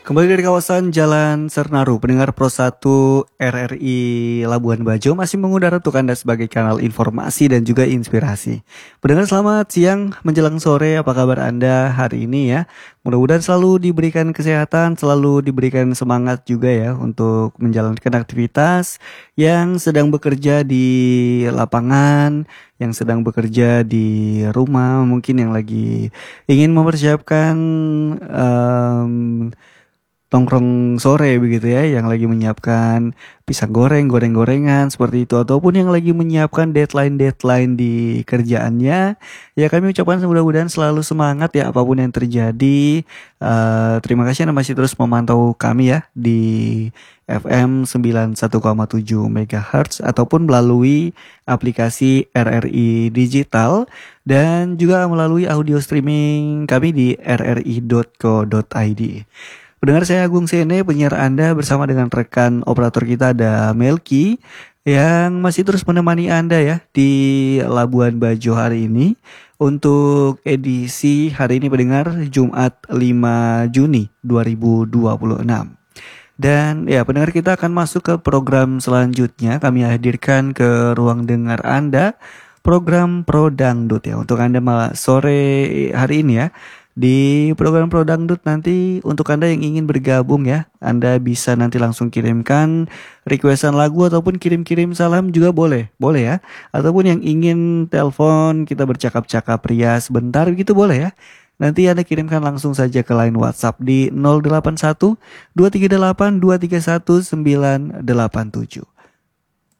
Kembali dari kawasan Jalan Sernaru, pendengar Pro 1 RRI Labuan Bajo masih mengudara untuk Anda sebagai kanal informasi dan juga inspirasi. Pendengar selamat siang menjelang sore, apa kabar Anda hari ini ya? Mudah-mudahan selalu diberikan kesehatan, selalu diberikan semangat juga ya untuk menjalankan aktivitas yang sedang bekerja di lapangan, yang sedang bekerja di rumah, mungkin yang lagi ingin mempersiapkan tongkrong sore begitu ya, yang lagi menyiapkan pisang goreng, goreng-gorengan seperti itu, ataupun yang lagi menyiapkan deadline-deadline di kerjaannya. Ya kami ucapkan mudah-mudahan selalu semangat ya apapun yang terjadi. Terima kasih Anda masih terus memantau kami ya di FM 91,7 MHz ataupun melalui aplikasi RRI Digital dan juga melalui audio streaming kami di rri.co.id. Pendengar, saya Agung Sene, penyiar Anda bersama dengan rekan operator kita ada Melki yang masih terus menemani Anda ya di Labuan Bajo hari ini untuk edisi hari ini pendengar Jumat 5 Juni 2026. Dan ya pendengar, kita akan masuk ke program selanjutnya. Kami hadirkan ke ruang dengar Anda program Pro Dangdut ya untuk Anda sore hari ini ya. Di program Pro Dangdut nanti untuk Anda yang ingin bergabung ya, Anda bisa nanti langsung kirimkan requestan lagu ataupun kirim-kirim salam juga boleh ya. Ataupun yang ingin telepon kita bercakap-cakap ria sebentar gitu boleh ya. Nanti Anda kirimkan langsung saja ke line WhatsApp di 081 238 231 987.